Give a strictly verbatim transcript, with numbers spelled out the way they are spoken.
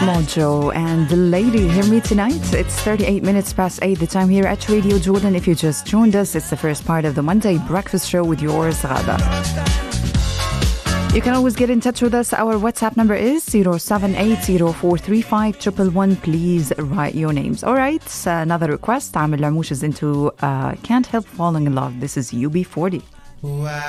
Mojo and The Lady. Hear me tonight. It's thirty-eight minutes past eight. The time here at Radio Jordan. If you just joined us, it's the first part of the Monday Breakfast Show with yours, Ghada. You can always get in touch with us. Our WhatsApp number is zero seven eight zero four three five one one one. Please write your names. All right. Uh, another request. Amir Lamouche is into uh, Can't Help Falling in Love. This is U B forty.